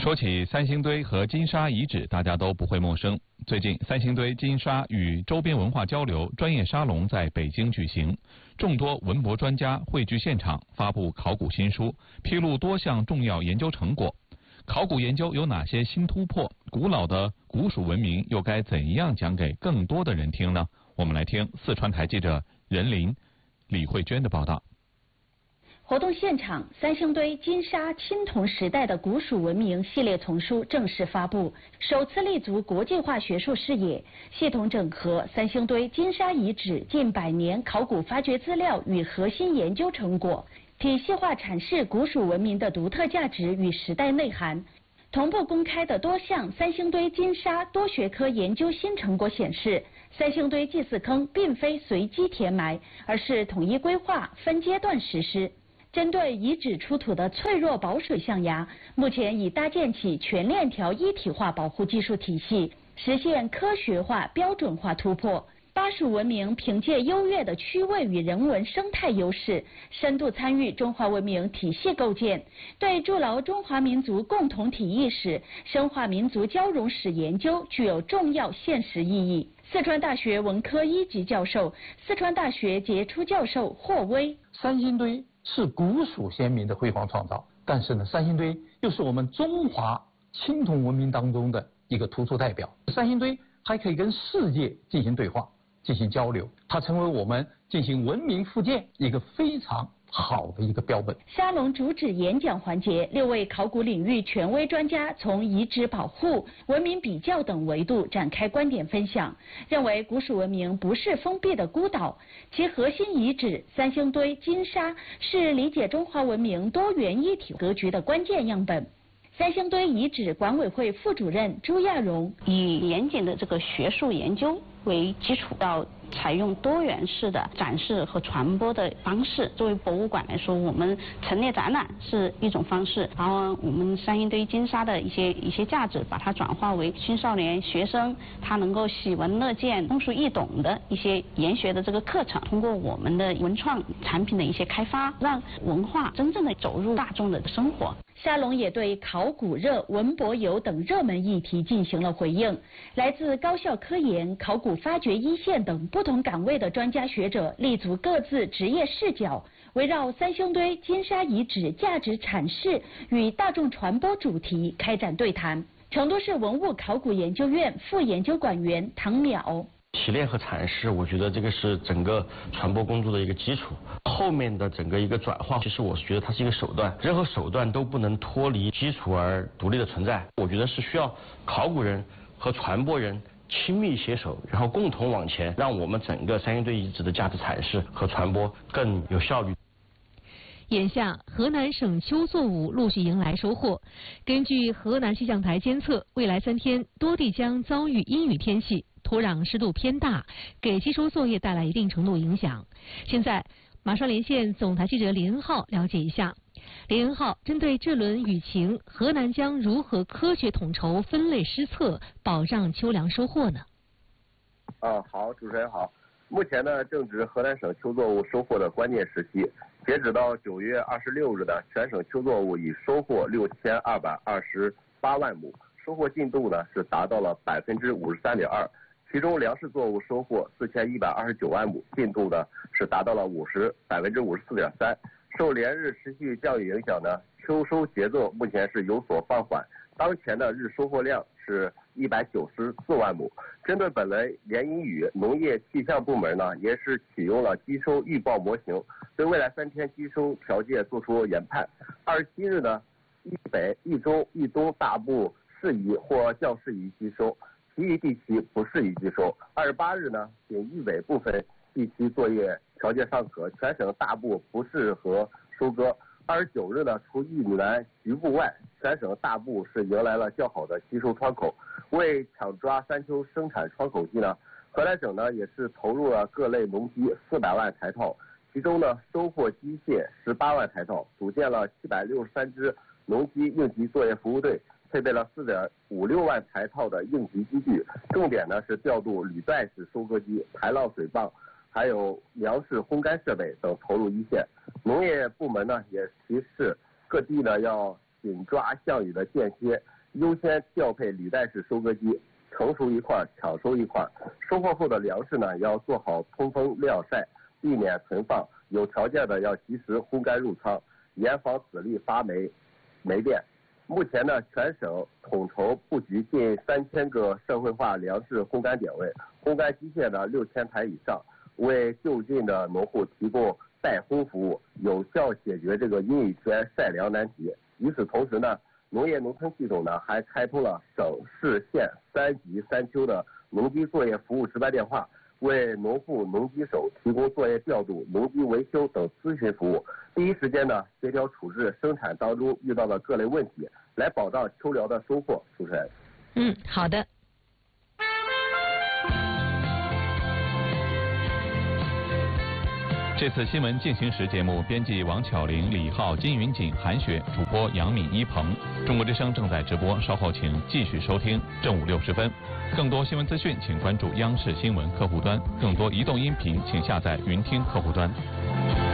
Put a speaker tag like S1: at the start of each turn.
S1: 说起三星堆和金沙遗址，大家都不会陌生。最近，三星堆、金沙与周边文化交流专业沙龙在北京举行，众多文博专家汇聚现场，发布考古新书，披露多项重要研究成果。考古研究有哪些新突破？古老的古蜀文明又该怎样讲给更多的人听呢？我们来听四川台记者任林、李慧娟的报道。
S2: 活动现场，三星堆、金沙、青铜时代的古蜀文明系列丛书正式发布，首次立足国际化学术视野，系统整合三星堆、金沙遗址近100年考古发掘资料与核心研究成果，体系化阐释古蜀文明的独特价值与时代内涵。同步公开的多项三星堆、金沙多学科研究新成果显示，三星堆祭祀坑并非随机填埋，而是统一规划、分阶段实施。针对遗址出土的脆弱保水象牙，目前已搭建起全链条一体化保护技术体系，实现科学化、标准化突破。巴蜀文明凭借优越的区位与人文生态优势，深度参与中华文明体系构建，对筑牢中华民族共同体意识、深化民族交融史研究具有重要现实意义。四川大学文科1级教授、四川大学杰出教授霍威：
S3: 三星堆是古蜀先民的辉煌创造，但是呢，三星堆又是我们中华青铜文明当中的一个突出代表。三星堆还可以跟世界进行对话、进行交流，它成为我们进行文明复建一个非常好的一个标本。
S2: 沙龙主旨演讲环节，6位考古领域权威专家从遗址保护、文明比较等维度展开观点分享，认为古蜀文明不是封闭的孤岛，其核心遗址三星堆、金沙是理解中华文明多元一体格局的关键样本。三星堆遗址管委会副主任朱亚荣：
S4: 以严谨的这个学术研究为基础，要采用多元式的展示和传播的方式。作为博物馆来说，我们陈列展览是一种方式，然后我们三星堆、金沙的一些价值，把它转化为青少年学生他能够喜闻乐见、通俗易懂的一些研学的这个课程。通过我们的文创产品的一些开发，让文化真正的走入大众的生活。
S2: 沙龙也对考古热、文博游等热门议题进行了回应。来自高校科研、考古发掘一线等不同岗位的专家学者，立足各自职业视角，围绕三星堆、金沙遗址价值阐释与大众传播主题开展对谈。成都市文物考古研究院副研究馆员唐淼：
S5: 提炼和阐释，我觉得这个是整个传播工作的一个基础。后面的整个一个转化，其实我是觉得它是一个手段，任何手段都不能脱离基础而独立的存在。我觉得是需要考古人和传播人亲密携手，然后共同往前，让我们整个三星堆遗址的价值阐释和传播更有效率。
S6: 眼下，河南省秋作物陆续迎来收获。根据河南气象台监测，未来3天多地将遭遇阴雨天气，土壤湿度偏大，给吸收作业带来一定程度影响。现在，马上连线总台记者李恩浩了解一下。李恩浩，针对这轮雨情，河南将如何科学统筹、分类施策，保障秋粮收获呢？
S7: 好，主持人好。目前呢，正值河南省秋作物收获的关键时期。截止到9月26日呢，全省秋作物已收获6228万亩，收获进度呢是达到了53.2%。其中粮食作物收获4129万亩，进度呢是达到了54.3%。受连日持续降雨影响呢，秋收节奏目前是有所放缓。当前的日收获量是194万亩。针对本轮连阴雨，农业气象部门呢也是启用了积收预报模型，对未来3天积收条件做出研判。27日呢，豫北、豫中、豫东大部适宜或较适宜积收，其余地区不适宜积收。28日呢，仅豫北部分地区作业条件尚可，全省大部不适合收割。29日呢，除豫南局部外，全省大部是迎来了较好的吸收窗口。为抢抓3秋生产窗口期呢，河南省呢也是投入了各类农机400万台套，其中呢收获机械18万台套，组建了763支农机应急作业服务队，配备了4.56万台套的应急机具，重点呢是调度履带式收割机、排浪水泵，还有粮食烘干设备等投入一线。农业部门呢也提示各地呢要紧抓项羽的间歇，优先调配履带式收割机，成熟一块抢收一块。收获后的粮食呢，要做好通风晾晒，避免存放，有条件的要及时烘干入仓，严防籽粒发霉变。目前呢，全省统筹布局近3000个社会化粮食烘干点位，烘干机械呢6000台以上，为就近的农户提供代烘服务，有效解决这个阴雨天晒粮难题。与此同时呢，农业农村系统呢还开通了省市县3级3丘的农机作业服务值班电话，为农户、农机手提供作业调度、农机维修等咨询服务，第一时间呢协调处置生产当中遇到的各类问题，来保障秋粮的收获。主持人。
S6: 好的。
S1: 这次新闻进行时节目编辑王巧玲、李浩、金云锦、韩雪，主播杨敏、一鹏。中国之声正在直播，稍后请继续收听。正午60分，更多新闻资讯请关注央视新闻客户端，更多移动音频请下载云听客户端。